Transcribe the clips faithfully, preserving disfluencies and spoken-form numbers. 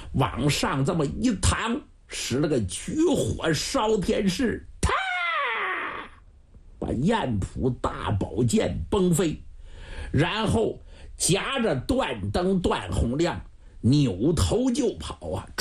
往上这么一躺，使了个举火烧天势，啪，把燕普大宝剑崩飞，然后夹着段登段洪亮扭头就跑啊！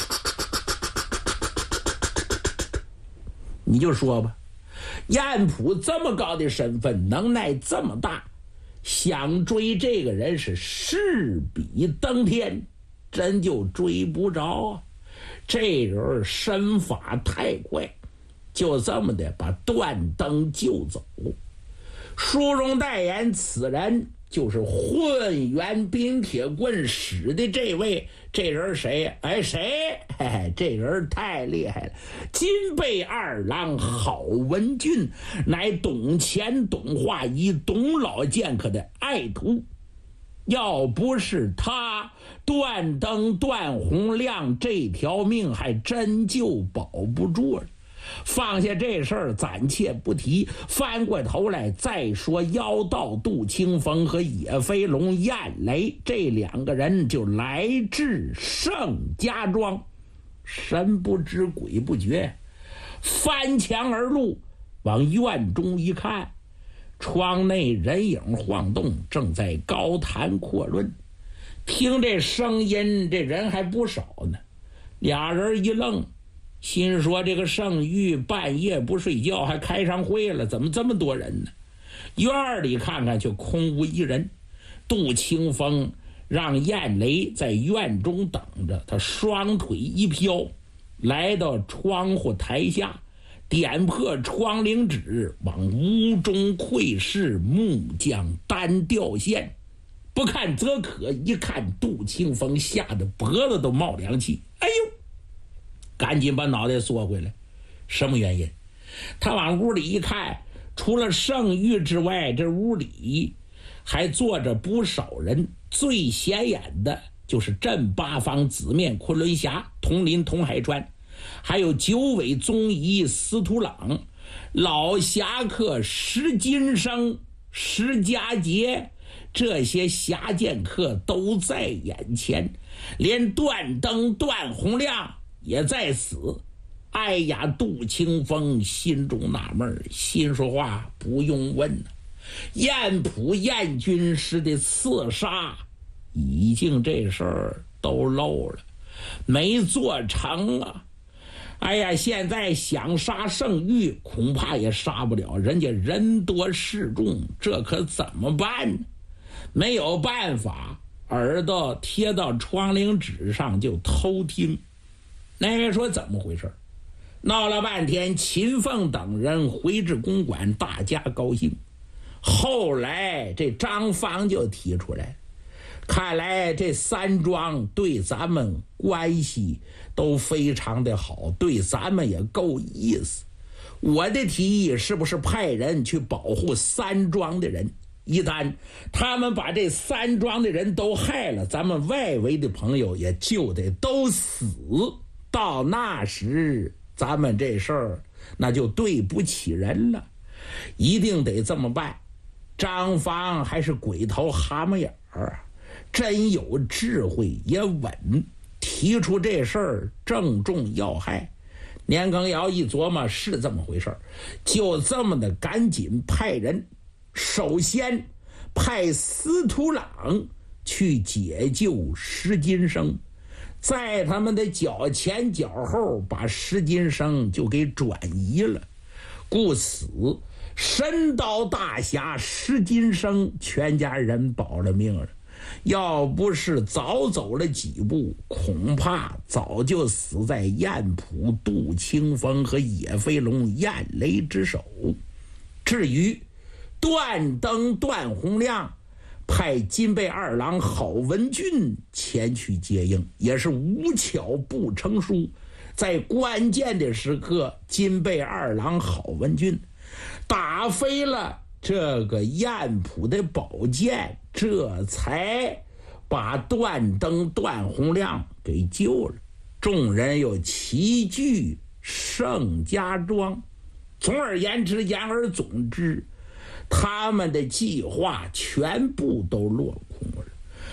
你就说吧，燕普这么高的身份，能耐这么大，想追这个人是势比登天，真就追不着啊！这人身法太快，就这么的把段登救走。书中代言此人就是混元冰铁棍使的这位，这人谁？哎，谁？嘿嘿，这人太厉害了！金贝二郎郝文俊，乃董乾、董化一、董老剑客的爱徒。要不是他，段登、段洪亮这条命还真就保不住了。放下这事儿暂且不提，翻过头来再说妖道杜清风和野飞龙燕雷这两个人就来至盛家庄，神不知鬼不觉，翻墙而入，往院中一看，窗内人影晃动，正在高谈阔论。听这声音，这人还不少呢。俩人一愣，心说这个圣玉半夜不睡觉还开上会了，怎么这么多人呢？院里看看却空无一人。杜清风让燕雷在院中等着，他双腿一飘，来到窗户台下，点破窗棂纸，往屋中窥视，木匠单吊线。不看则可，一看杜清风吓得脖子都冒凉气，哎呦，赶紧把脑袋缩回来。什么原因？他往屋里一看，除了圣玉之外，这屋里还坐着不少人，最显眼的就是镇八方紫面昆仑侠统领童海川，还有九尾宗仪司徒朗，老侠客石金生、石家杰，这些侠剑客都在眼前，连段登、段洪亮也在此。哎呀，杜清风心中纳闷，心说话不用问了，燕普燕军师的刺杀已经这事儿都漏了，没做成啊。哎呀，现在想杀圣玉恐怕也杀不了，人家人多势众，这可怎么办呢？没有办法，耳朵贴到窗棂纸上就偷听。那位说怎么回事？闹了半天，秦凤等人回至公馆，大家高兴。后来这张方就提出来，看来这三庄对咱们关系都非常的好，对咱们也够意思。我的提议是不是派人去保护三庄的人？一旦他们把这三庄的人都害了，咱们外围的朋友也就得都死。到那时咱们这事儿那就对不起人了，一定得这么办。张方还是鬼头蛤蟆眼儿，真有智慧也稳，提出这事儿正中要害。年羹尧一琢磨是这么回事，就这么的赶紧派人，首先派司徒朗去解救石金生，在他们的脚前脚后把石金生就给转移了。故此神刀大侠石金生全家人保了命了，要不是早走了几步，恐怕早就死在燕普、杜清风和野飞龙、燕雷之手。至于段登、段洪亮，派金贝二郎郝文俊前去接应，也是无巧不成书。在关键的时刻，金贝二郎郝文俊打飞了这个燕普的宝剑，这才把段登、段洪亮给救了。众人又齐聚盛家庄。总而言之，言而总之，他们的计划全部都落空了。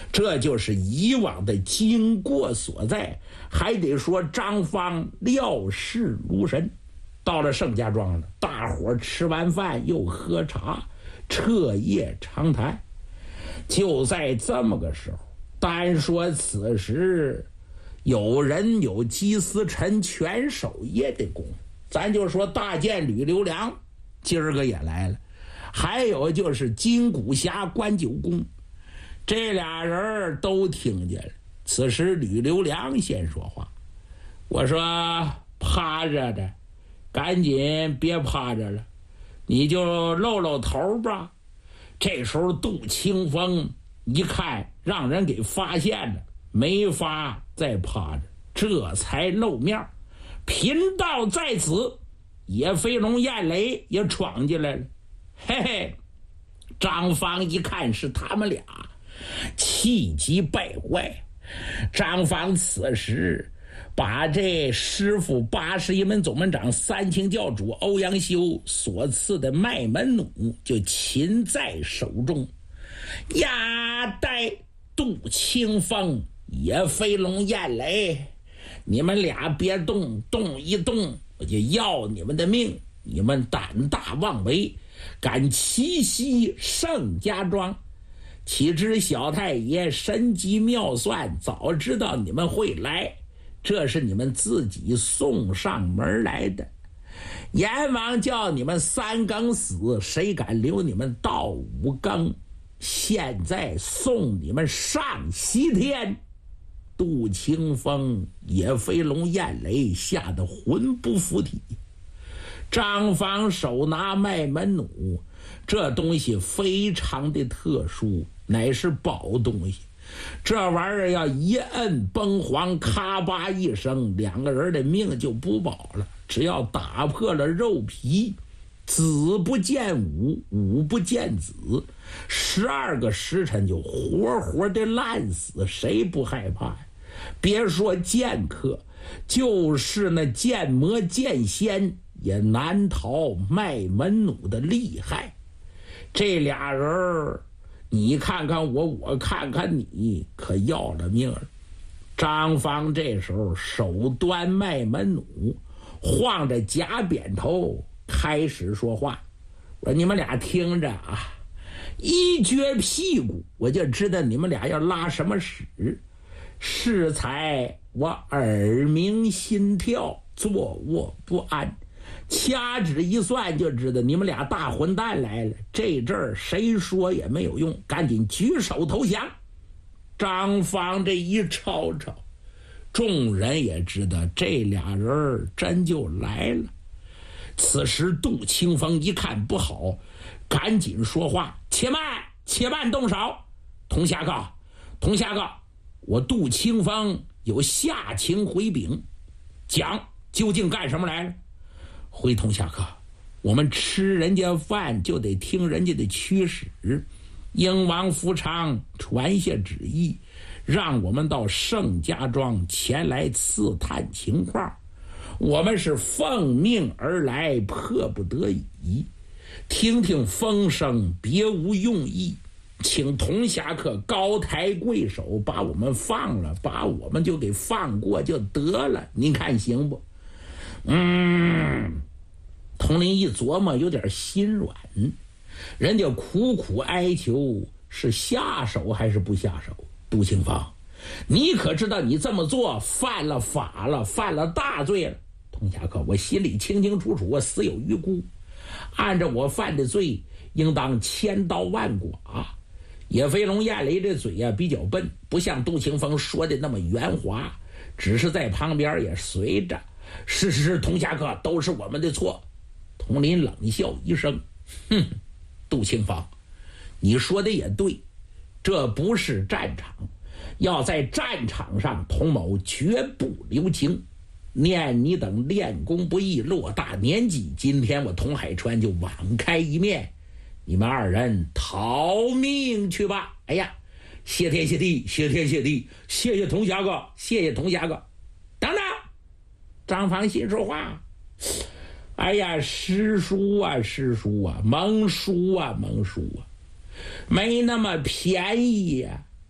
这就是以往的经过所在。还得说张方料事如神。到了盛家庄了，大伙吃完饭又喝茶，彻夜长谈。就在这么个时候，单说此时有人有祭司陈全守夜的功夫，咱就说大剑吕留良今儿个也来了，还有就是金谷侠关九公，这俩人都听见了。此时吕留良先说话，我说趴着的赶紧别趴着了，你就露露头吧。这时候杜清风一看让人给发现了，没法再趴着，这才露面。贫道在此，野飞龙燕雷也闯进来了。嘿嘿，张方一看是他们俩，气急败坏。张方此时把这师傅八十一门总门长三清教主欧阳修所赐的麦门弩就擒在手中。呀呆，杜清风、野飞龙燕雷，你们俩别动，动一动我就要你们的命！你们胆大妄为，敢奇袭盛家庄！岂知小太爷神机妙算，早知道你们会来，这是你们自己送上门来的。阎王叫你们三更死，谁敢留你们到五更？现在送你们上西天！杜清风、野飞龙燕雷吓得魂不附体。张方手拿麦门弩，这东西非常的特殊，乃是宝东西。这玩意儿要一摁崩黄，咔吧一声，两个人的命就不保了。只要打破了肉皮，子不见武，武不见子，十二个时辰就活活的烂死，谁不害怕呀？别说剑客，就是那剑魔剑仙也难逃麦门弩的厉害。这俩人你看看我，我看看你，可要了命了。张方这时候手端麦门弩，晃着假扁头开始说话，我说你们俩听着啊，一撅屁股我就知道你们俩要拉什么屎。适才我耳鸣心跳，坐卧不安，掐指一算就知道你们俩大混蛋来了。这阵儿谁说也没有用，赶紧举手投降。张方这一吵吵，众人也知道这俩人真就来了。此时杜清风一看不好，赶紧说话，且慢且慢动手。童侠客童侠客，我杜清风有下情回禀，讲究竟干什么来了？回童侠客，我们吃人家饭就得听人家的驱使。英王福昌传下旨意，让我们到盛家庄前来刺探情况，我们是奉命而来，迫不得已，听听风声，别无用意，请童侠客高抬贵手，把我们放了，把我们就给放过就得了，您看行不？嗯，童林一琢磨，有点心软。人家苦苦哀求，是下手还是不下手？杜清风，你可知道你这么做犯了法了，犯了大罪了。童侠客，我心里清清楚楚，我死有余辜，按照我犯的罪，应当千刀万剐。野飞龙燕雷这嘴啊比较笨，不像杜清风说的那么圆滑，只是在旁边也随着。是是是，童侠客，都是我们的错。童林冷笑一声，哼，杜清风，你说的也对，这不是战场，要在战场上，童某绝不留情。念你等练功不易，落大年纪，今天我童海川就网开一面，你们二人逃命去吧。哎呀，谢天谢地，谢天谢地，谢谢童侠哥，谢谢童侠哥。等等，张方心说话，哎呀，师叔啊师叔啊，蒙叔啊蒙叔啊，没那么便宜呀、啊！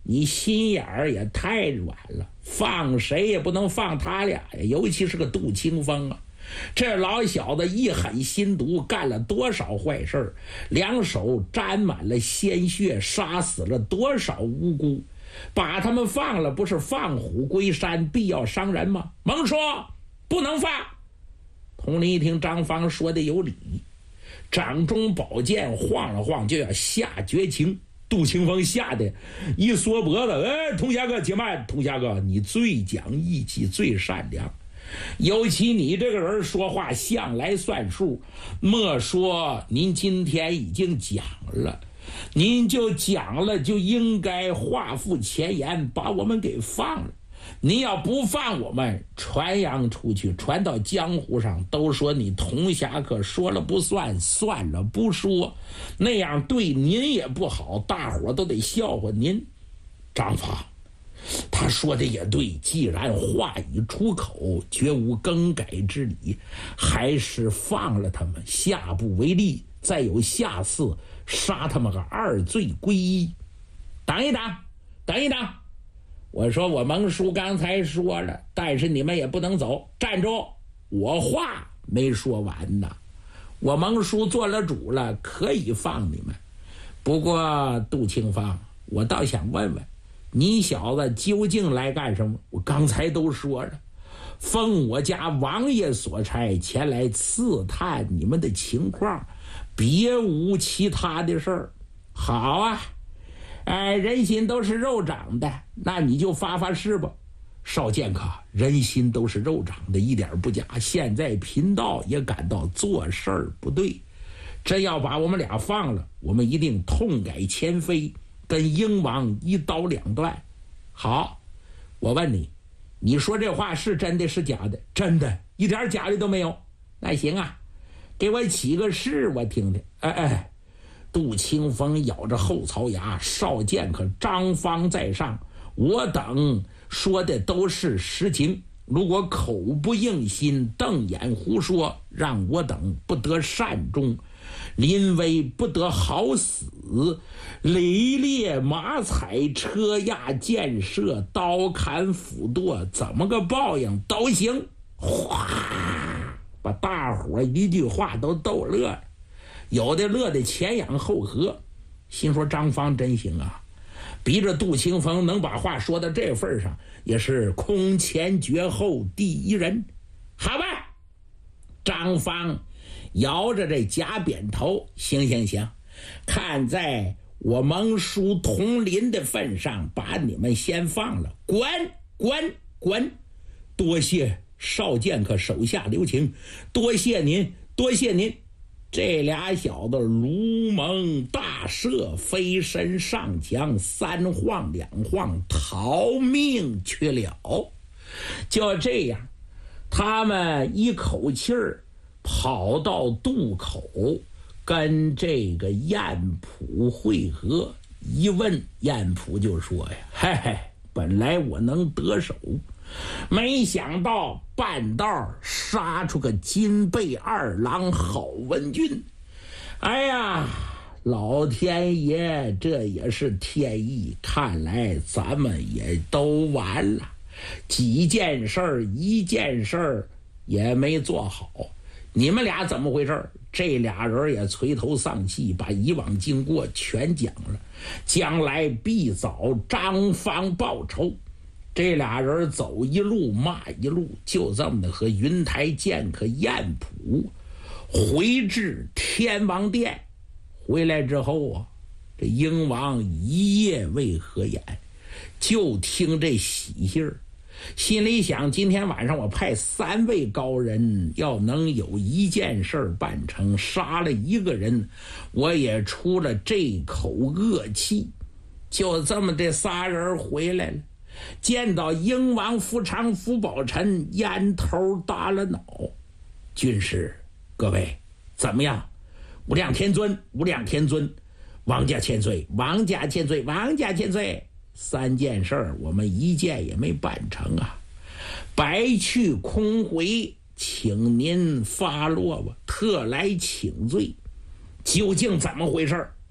你心眼儿也太软了，放谁也不能放他俩呀，尤其是个杜清风啊。这老小子一狠心毒，干了多少坏事，两手沾满了鲜血，杀死了多少无辜，把他们放了，不是放虎归山，必要伤人吗？甭说，不能放。佟林一听张芳说的有理，掌中宝剑晃了晃，就要下绝情。杜清风吓得一缩脖子，哎，佟侠哥且慢，佟侠哥你最讲义气，最善良，尤其你这个人说话向来算数，莫说您今天已经讲了，您就讲了就应该话付前言，把我们给放了。您要不放我们，传扬出去，传到江湖上，都说你佟侠客说了不算，算了不说，那样对您也不好，大伙都得笑话您。张芳他说的也对，既然话已出口，绝无更改之理，还是放了他们，下不为例，再有下次，杀他们个二罪归一。等一等，等一等，我说我蒙叔刚才说了，但是你们也不能走，站住，我话没说完呢。我蒙叔做了主了，可以放你们，不过杜清芳，我倒想问问你小子究竟来干什么？我刚才都说了，奉我家王爷所差前来刺探你们的情况，别无其他的事儿。好啊，哎，人心都是肉长的，那你就发发誓吧。少剑客，人心都是肉长的，一点不假。现在贫道也感到做事儿不对，真要把我们俩放了，我们一定痛改前非，跟英王一刀两断。好，我问你，你说这话是真的是假的？真的，一点假的都没有。那行啊，给我起个誓，我听听。哎哎，杜清风咬着后槽牙，少剑客张芳在上，我等说的都是实情，如果口不应心，瞪眼胡说，让我等不得善终，临危不得好死，雷猎马踩车压箭射刀砍斧剁，怎么个报应都行。哗，把大伙一句话都逗乐了，有的乐得前仰后合，心说张芳真行啊，逼着杜清风能把话说到这份上，也是空前绝后第一人。好吧，张芳摇着这假扁头，行行行，看在我蒙叔同林的份上，把你们先放了，滚滚滚！多谢少剑客手下留情，多谢您，多谢您。这俩小子如蒙大赦，飞身上墙，三晃两晃，逃命去了。就这样，他们一口气儿跑到渡口，跟这个燕普会合。一问，燕普就说呀：“嘿嘿，本来我能得手，没想到半道杀出个金背二郎郝文俊。哎呀，老天爷，这也是天意，看来咱们也都完了。几件事儿，一件事儿也没做好。你们俩怎么回事？”这俩人也垂头丧气，把以往经过全讲了，将来必找张芳报仇。这俩人走一路骂一路，就这么的和云台剑客燕普回至天王殿。回来之后啊，这英王一夜未合眼，就听这喜信儿，心里想，今天晚上我派三位高人，要能有一件事办成，杀了一个人，我也出了这口恶气。就这么这仨人回来了，见到英王福昌、福宝臣，烟头搭了脑。军师，各位怎么样？无量天尊，无量天尊，王家千岁，王家千岁，王家千岁。三件事儿我们一件也没办成啊，白去空回，请您发落吧，特来请罪。究竟怎么回事？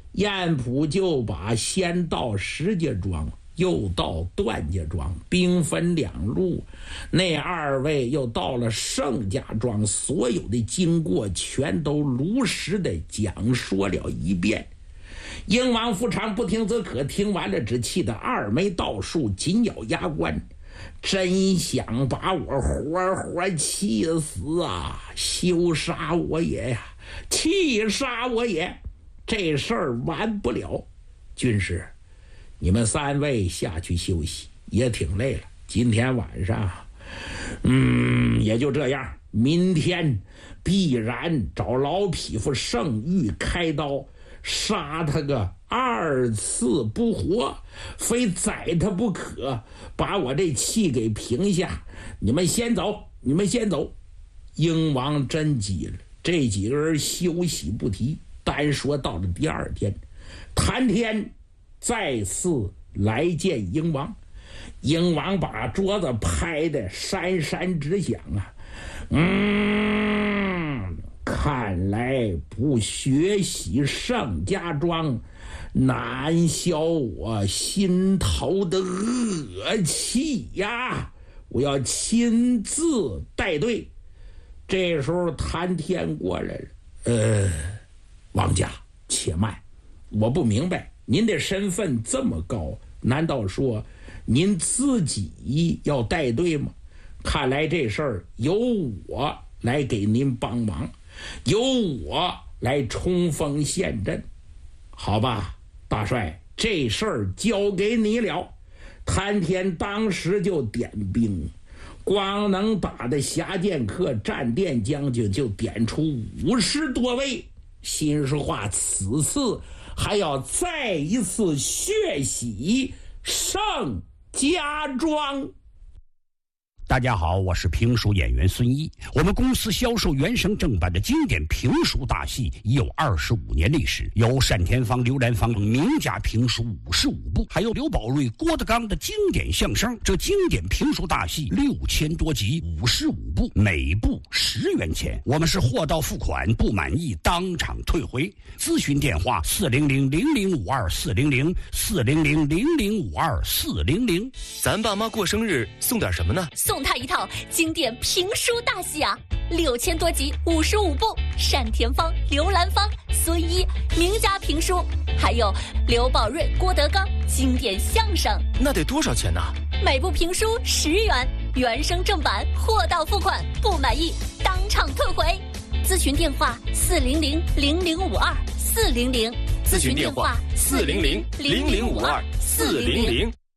燕普就把先到石家庄又到段家庄兵分两路，那二位又到了盛家庄，所有的经过全都如实的讲说了一遍。英王副长不听则可，听完了只气得二眉倒竖，紧咬牙关，真想把我活活气死啊！休杀我也呀，气杀我也！这事儿完不了。军师，你们三位下去休息，也挺累了。今天晚上，嗯，也就这样。明天必然找老匹夫盛玉开刀，杀他个二次不活，非宰他不可，把我这气给平下。你们先走，你们先走。英王真急了，这几个人休息不提。单说到了第二天，谭天再次来见英王，英王把桌子拍得山山直响啊！嗯，看来不学习盛家庄，难消我心头的恶气呀！我要亲自带队。这时候谭天过来了，呃，王家且慢，我不明白您的身份这么高，难道说您自己要带队吗？看来这事儿由我来给您帮忙，由我来冲锋陷阵。好吧，大帅，这事儿交给你了。谭天当时就点兵，光能打的侠剑客战殿将军就点出五十多位。心说话，此次还要再一次血洗盛家庄。 大家好，我是评书演员孙一。我们公司销售原声正版的经典评书大戏已有二十五年历史，有单田芳、刘兰芳名家评书五十五部，还有刘宝瑞、郭德纲的经典相声。这经典评书大戏六千多集，五十五部，每部十元钱。我们是货到付款，不满意当场退回。咨询电话：四零零零零五二四零零四零零零零五二四零零。 咱爸妈过生日送点什么呢？ 送他一套经典评书大戏啊，六千多集，五十五部，单田芳、刘兰芳、孙一名家评书，还有刘宝瑞、郭德纲经典相声。 那得多少钱呢？ 每部评书十元，原声正版，货到付款，不满意当场退回。咨询电话：四零零零零五二四零零。 咨询电话：四零零零零五二四零零。